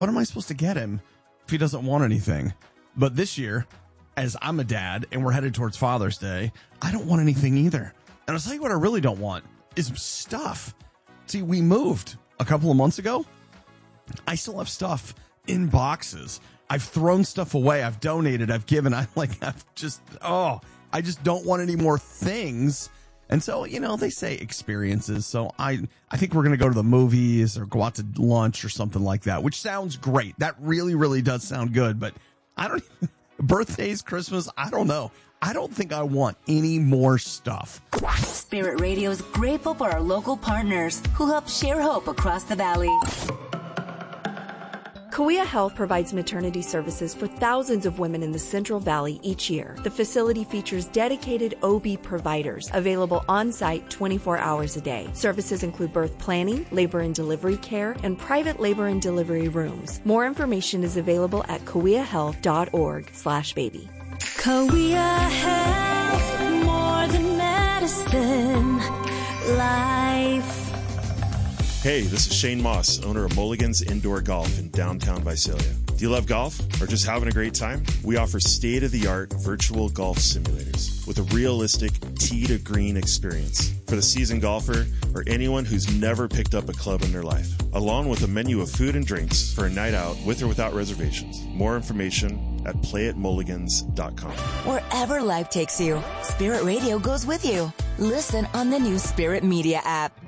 what am I supposed to get him if he doesn't want anything? But this year, as I'm a dad and we're headed towards Father's Day, I don't want anything either. And I'll tell you what I really don't want is stuff. See, we moved a couple of months ago. I still have stuff in boxes. I've thrown stuff away. I've donated. I've given. I just don't want any more things. And so, they say experiences. So I think we're going to go to the movies or go out to lunch or something like that, which sounds great. That really, really does sound good. But birthdays, Christmas, I don't know. I don't think I want any more stuff. Spirit Radio is grateful for our local partners who help share hope across the valley. Kauai Health provides maternity services for thousands of women in the Central Valley each year. The facility features dedicated OB providers available on-site 24 hours a day. Services include birth planning, labor and delivery care, and private labor and delivery rooms. More information is available at kauaihealth.org/baby. Kauai Health, more than medicine, life. Hey, this is Shane Moss, owner of Mulligan's Indoor Golf in downtown Visalia. Do you love golf or just having a great time? We offer state-of-the-art virtual golf simulators with a realistic tee-to-green experience for the seasoned golfer or anyone who's never picked up a club in their life, along with a menu of food and drinks for a night out with or without reservations. More information at playatmulligans.com. Wherever life takes you, Spirit Radio goes with you. Listen on the new Spirit Media app.